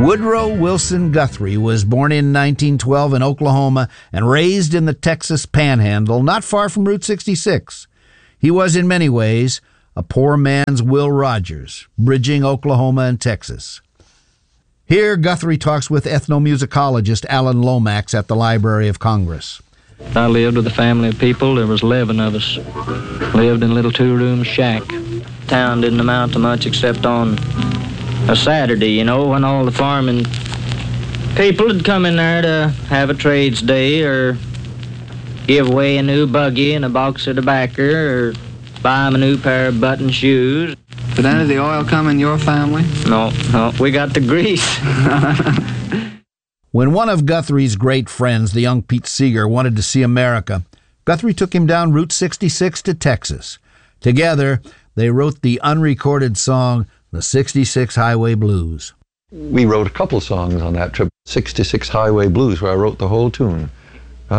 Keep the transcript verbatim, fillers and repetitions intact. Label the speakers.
Speaker 1: Woodrow Wilson Guthrie was born in nineteen twelve in Oklahoma and raised in the Texas Panhandle, not far from Route sixty-six. He was in many ways a poor man's Will Rogers, bridging Oklahoma and Texas. Here, Guthrie talks with ethnomusicologist Alan Lomax at the Library of Congress.
Speaker 2: I lived with a family of people. There was eleven of us. Lived in a little two-room shack. Town didn't amount to much except on a Saturday, you know, when all the farming people would come in there to have a trades day or give away a new buggy and a box of tobacco or buy them a new pair of button shoes.
Speaker 3: Did any of the oil come in your family?
Speaker 2: No, no, we got the grease.
Speaker 1: When one of Guthrie's great friends, the young Pete Seeger, wanted to see America, Guthrie took him down Route sixty-six to Texas. Together, they wrote the unrecorded song, The sixty-six Highway Blues.
Speaker 4: We wrote a couple songs on that trip, sixty-six Highway Blues, where I wrote the whole tune.